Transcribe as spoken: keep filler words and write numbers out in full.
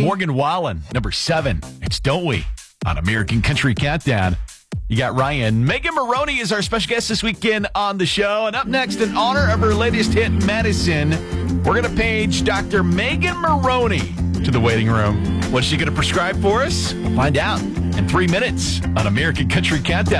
Morgan Wallen, number seven. It's Don't We on American Country Countdown. You got Ryan. Megan Maroney is our special guest this weekend on the show. And up next, in honor of her latest hit, Madison, we're going to page Doctor Megan Maroney to the waiting room. What's she going to prescribe for us? We'll find out in three minutes on American Country Countdown.